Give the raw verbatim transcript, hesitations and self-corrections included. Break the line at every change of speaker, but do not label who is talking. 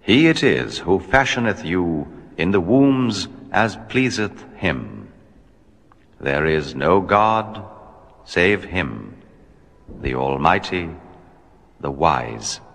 He it is who fashioneth you in the wombs as pleaseth him. There is no God save him, the Almighty, the Wise.